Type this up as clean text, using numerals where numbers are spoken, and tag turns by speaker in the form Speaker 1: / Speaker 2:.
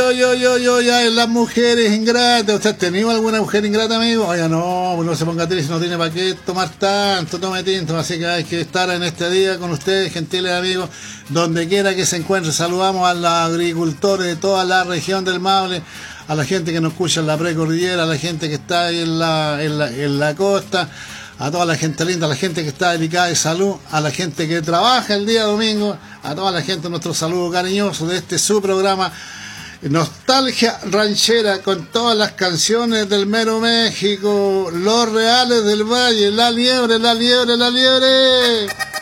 Speaker 1: yo, ya, las mujeres ingratas. ¿Usted ha tenido alguna mujer ingrata, amigo? Oiga, no, no se ponga triste, no tiene para qué tomar tanto, tome tinto. Así que hay que estar en este día con ustedes, gentiles amigos, donde quiera que se encuentre. Saludamos a los agricultores de toda la región del Maule, a la gente que nos escucha en la precordillera, a la gente que está ahí en la costa, a toda la gente linda, a la gente que está delicada de salud, a la gente que trabaja el día domingo, a toda la gente, nuestro saludo cariñoso de este su programa Nostalgia Ranchera, con todas las canciones del mero México, los reales del valle, la liebre, la liebre, la liebre.